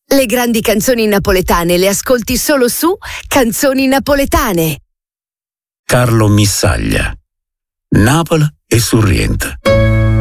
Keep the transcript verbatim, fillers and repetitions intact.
Le grandi canzoni napoletane le ascolti solo su Canzoni Napoletane. Carlo Missaglia. Napoli e Sorrento.